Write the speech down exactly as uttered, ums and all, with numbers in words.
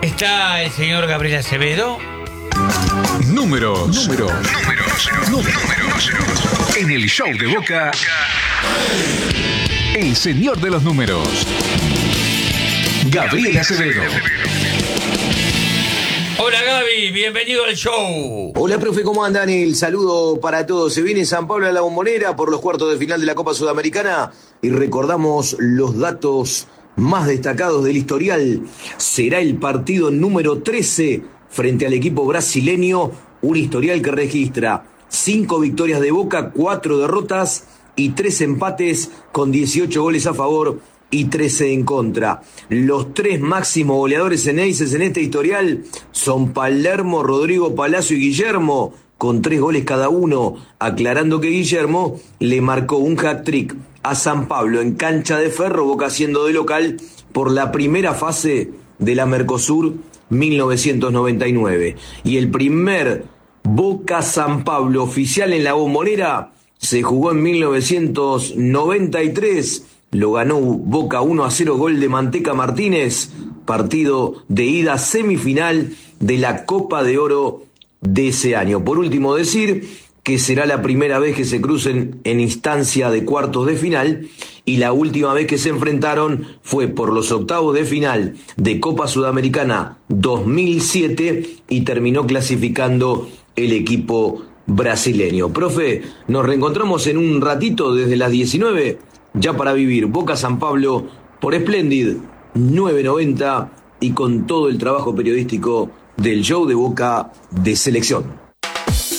Está el señor Gabriel Acevedo. Números. Números. Números. Números. En el show de Boca, el señor de los números, Gabriel Acevedo. Hola Gaby, bienvenido al show. Hola profe, ¿cómo andan? El saludo para todos. Se viene San Pablo a la Bombonera por los cuartos de final de la Copa Sudamericana y recordamos los datos más destacados del historial. Será el partido número trece frente al equipo brasileño, un historial que registra cinco victorias de Boca, cuatro derrotas y tres empates con dieciocho goles a favor y trece en contra. Los tres máximos goleadores en Aces en este historial son Palermo, Rodrigo Palacio y Guillermo, con tres goles cada uno, aclarando que Guillermo le marcó un hat-trick a San Pablo en cancha de Ferro, Boca siendo de local, por la primera fase de la Mercosur mil novecientos noventa y nueve. Y el primer Boca San Pablo oficial en la Bombonera se jugó en mil novecientos noventa y tres. Lo ganó Boca uno a cero, gol de Manteca Martínez, partido de ida semifinal de la Copa de Oro de ese año. Por último, decir que será la primera vez que se crucen en instancia de cuartos de final y la última vez que se enfrentaron fue por los octavos de final de Copa Sudamericana dos mil siete y terminó clasificando el equipo brasileño. Profe, nos reencontramos en un ratito desde las diecinueve, ya para vivir Boca San Pablo por Splendid nueve noventa y con todo el trabajo periodístico del show de Boca de Selección.